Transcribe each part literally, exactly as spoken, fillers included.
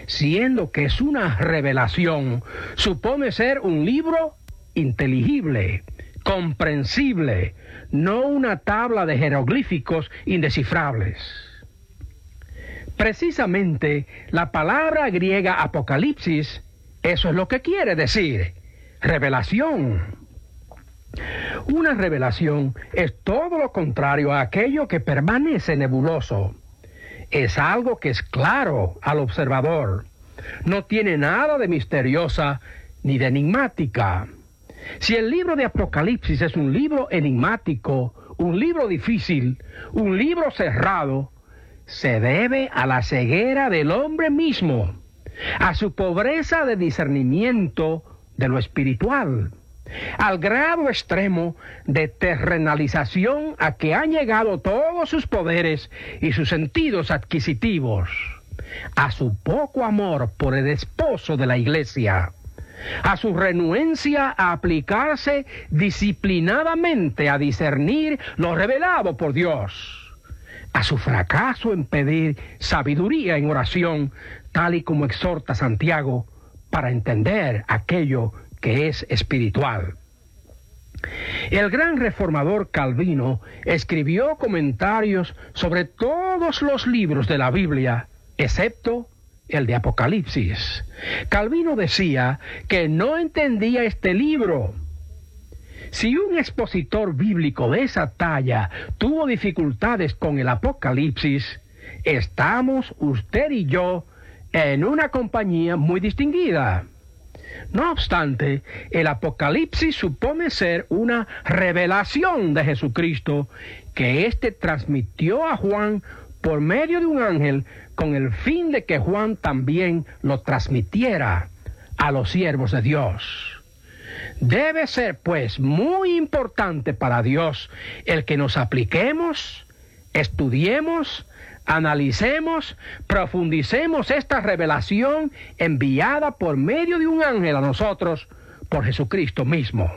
siendo que es una revelación, supone ser un libro inteligible, comprensible, no una tabla de jeroglíficos indescifrables. Precisamente la palabra griega apocalipsis, eso es lo que quiere decir, revelación. Una revelación es todo lo contrario a aquello que permanece nebuloso. Es algo que es claro al observador. No tiene nada de misteriosa ni de enigmática. Si el libro de Apocalipsis es un libro enigmático, un libro difícil, un libro cerrado, se debe a la ceguera del hombre mismo, a su pobreza de discernimiento de lo espiritual, al grado extremo de terrenalización a que han llegado todos sus poderes y sus sentidos adquisitivos, a su poco amor por el esposo de la iglesia, a su renuencia a aplicarse disciplinadamente a discernir lo revelado por Dios, a su fracaso en pedir sabiduría en oración, tal y como exhorta Santiago, para entender aquello que es espiritual. El gran reformador Calvino escribió comentarios sobre todos los libros de la Biblia, excepto el de Apocalipsis. Calvino decía que no entendía este libro. Si un expositor bíblico de esa talla tuvo dificultades con el Apocalipsis, estamos usted y yo en una compañía muy distinguida. No obstante, el Apocalipsis supone ser una revelación de Jesucristo que éste transmitió a Juan por medio de un ángel con el fin de que Juan también lo transmitiera a los siervos de Dios. Debe ser, pues, muy importante para Dios el que nos apliquemos, estudiemos, analicemos, profundicemos esta revelación enviada por medio de un ángel a nosotros por Jesucristo mismo.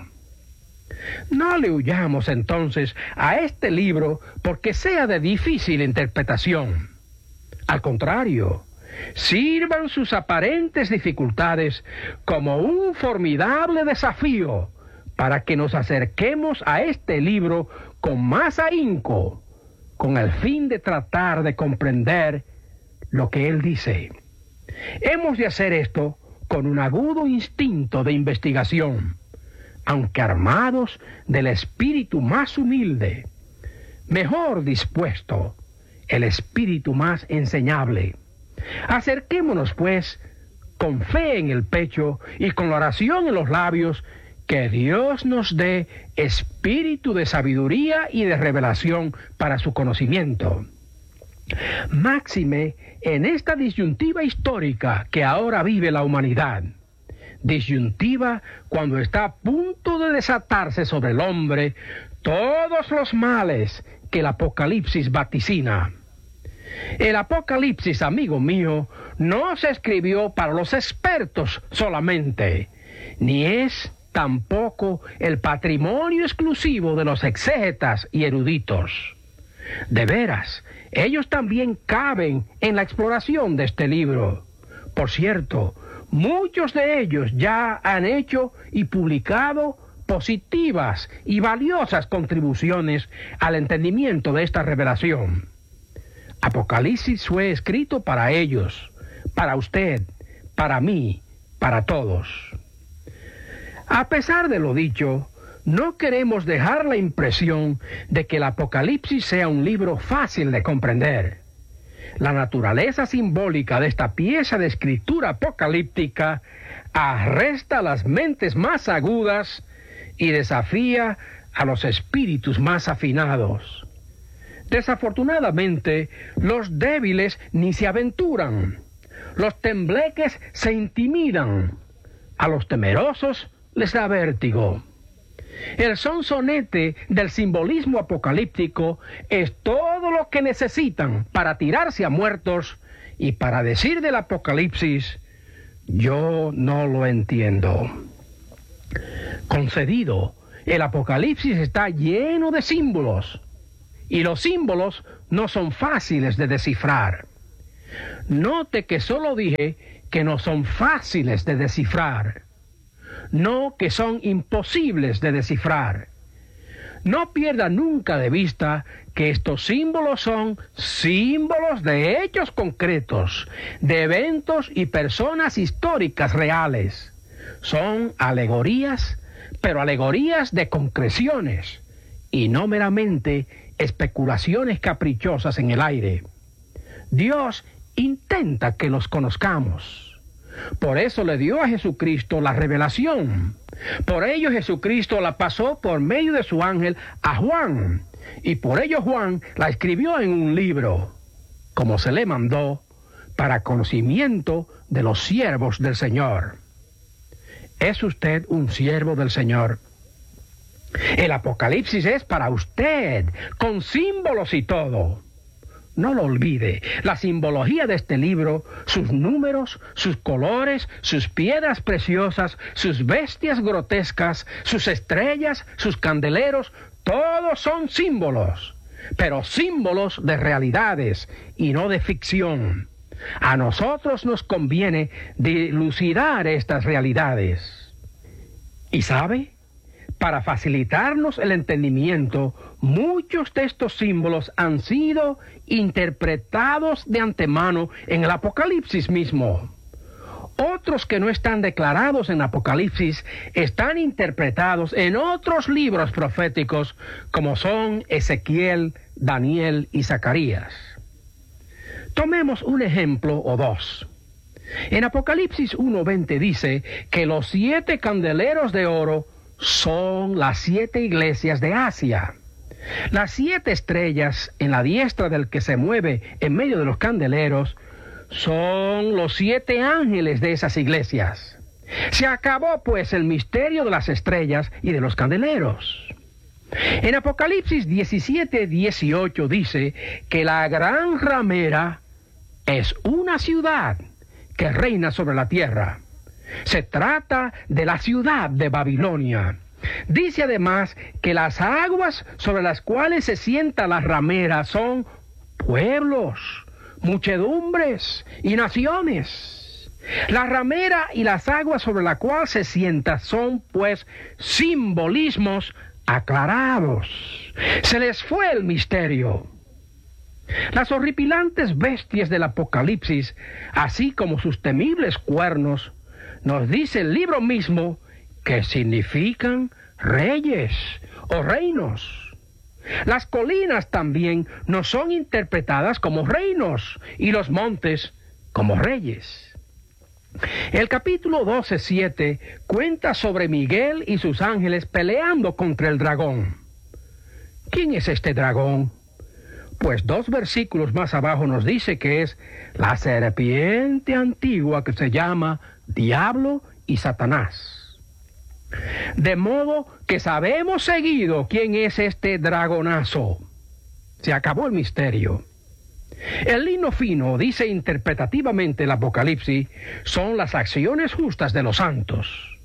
No le huyamos entonces a este libro porque sea de difícil interpretación. Al contrario, sirvan sus aparentes dificultades como un formidable desafío para que nos acerquemos a este libro con más ahínco, con el fin de tratar de comprender lo que él dice. Hemos de hacer esto con un agudo instinto de investigación, aunque armados del espíritu más humilde, mejor dispuesto, el espíritu más enseñable. Acerquémonos, pues, con fe en el pecho y con la oración en los labios, que Dios nos dé espíritu de sabiduría y de revelación para su conocimiento. Máxime en esta disyuntiva histórica que ahora vive la humanidad. Disyuntiva cuando está a punto de desatarse sobre el hombre todos los males que el Apocalipsis vaticina. El Apocalipsis, amigo mío, no se escribió para los expertos solamente, ni es tampoco el patrimonio exclusivo de los exégetas y eruditos. De veras, ellos también caben en la exploración de este libro. Por cierto, muchos de ellos ya han hecho y publicado positivas y valiosas contribuciones al entendimiento de esta revelación. Apocalipsis fue escrito para ellos, para usted, para mí, para todos. A pesar de lo dicho, no queremos dejar la impresión de que el Apocalipsis sea un libro fácil de comprender. La naturaleza simbólica de esta pieza de escritura apocalíptica arresta las mentes más agudas y desafía a los espíritus más afinados. Desafortunadamente, los débiles ni se aventuran. Los tembleques se intimidan. A los temerosos les da vértigo. El sonsonete del simbolismo apocalíptico es todo lo que necesitan para tirarse a muertos y para decir del Apocalipsis: yo no lo entiendo. Concedido, el Apocalipsis está lleno de símbolos, y los símbolos no son fáciles de descifrar. Note que solo dije que no son fáciles de descifrar, no que son imposibles de descifrar. No pierda nunca de vista que estos símbolos son símbolos de hechos concretos, de eventos y personas históricas reales. Son alegorías, pero alegorías de concreciones y no meramente especulaciones caprichosas en el aire. Dios intenta que los conozcamos. Por eso le dio a Jesucristo la revelación. Por ello Jesucristo la pasó por medio de su ángel a Juan. Y por ello Juan la escribió en un libro, como se le mandó, para conocimiento de los siervos del Señor. ¿Es usted un siervo del Señor? El Apocalipsis es para usted, con símbolos y todo. No lo olvide, la simbología de este libro, sus números, sus colores, sus piedras preciosas, sus bestias grotescas, sus estrellas, sus candeleros, todos son símbolos, pero símbolos de realidades y no de ficción. A nosotros nos conviene dilucidar estas realidades. ¿Y sabe? Para facilitarnos el entendimiento, muchos de estos símbolos han sido interpretados de antemano en el Apocalipsis mismo. Otros que no están declarados en Apocalipsis están interpretados en otros libros proféticos, como son Ezequiel, Daniel y Zacarías. Tomemos un ejemplo o dos. En Apocalipsis uno veinte dice que los siete candeleros de oro son las siete iglesias de Asia. Las siete estrellas en la diestra del que se mueve en medio de los candeleros son los siete ángeles de esas iglesias. Se acabó pues el misterio de las estrellas y de los candeleros. En Apocalipsis diecisiete dieciocho dice que la gran ramera es una ciudad que reina sobre la tierra. Se trata de la ciudad de Babilonia. Dice además que las aguas sobre las cuales se sienta la ramera son pueblos, muchedumbres y naciones. La ramera y las aguas sobre las cuales se sienta son pues simbolismos aclarados. Se les fue el misterio. Las horripilantes bestias del Apocalipsis, así como sus temibles cuernos, nos dice el libro mismo que significan reyes o reinos. Las colinas también nos son interpretadas como reinos y los montes como reyes. El capítulo doce siete cuenta sobre Miguel y sus ángeles peleando contra el dragón. ¿Quién es este dragón? Pues dos versículos más abajo nos dice que es la serpiente antigua que se llama Diablo y Satanás. De modo que sabemos seguido quién es este dragonazo. Se acabó el misterio. El lino fino, dice interpretativamente el Apocalipsis, son las acciones justas de los santos.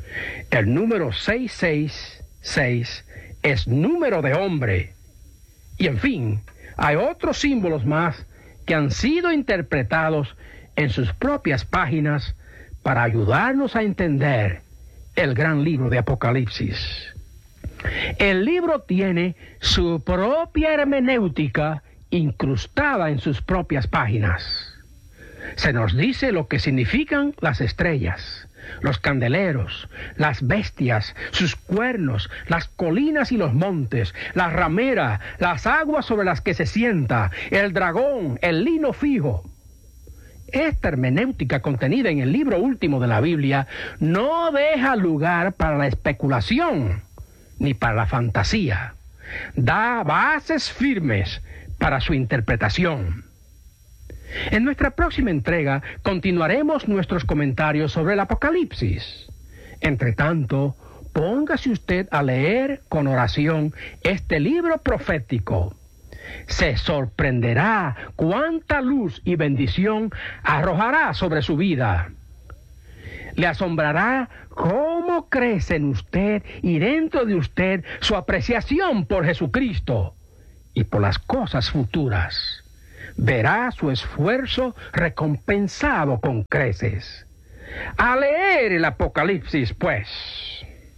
El número seiscientos sesenta y seis es número de hombre. Y en fin, hay otros símbolos más que han sido interpretados en sus propias páginas para ayudarnos a entender el gran libro de Apocalipsis. El libro tiene su propia hermenéutica incrustada en sus propias páginas. Se nos dice lo que significan las estrellas, los candeleros, las bestias, sus cuernos, las colinas y los montes, la ramera, las aguas sobre las que se sienta, el dragón, el lino fijo. Esta hermenéutica contenida en el libro último de la Biblia no deja lugar para la especulación ni para la fantasía. Da bases firmes para su interpretación. En nuestra próxima entrega continuaremos nuestros comentarios sobre el Apocalipsis. Entre tanto, póngase usted a leer con oración este libro profético. Se sorprenderá cuánta luz y bendición arrojará sobre su vida. Le asombrará cómo crece en usted y dentro de usted su apreciación por Jesucristo y por las cosas futuras. verá su esfuerzo recompensado con creces. A leer el Apocalipsis, pues,